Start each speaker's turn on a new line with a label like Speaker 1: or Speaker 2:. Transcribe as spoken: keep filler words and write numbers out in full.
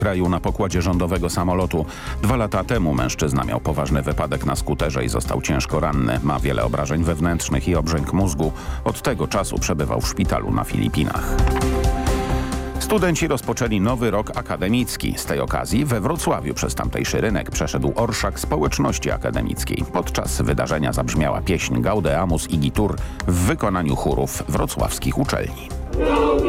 Speaker 1: kraju na pokładzie rządowego samolotu. Dwa lata temu mężczyzna miał poważny wypadek na skuterze i został ciężko ranny. Ma wiele obrażeń wewnętrznych i obrzęk mózgu. Od tego czasu przebywał w szpitalu na Filipinach. Studenci rozpoczęli nowy rok akademicki. Z tej okazji we Wrocławiu przez tamtejszy rynek przeszedł orszak społeczności akademickiej. Podczas wydarzenia zabrzmiała pieśń Gaudeamus Igitur w wykonaniu chórów wrocławskich uczelni.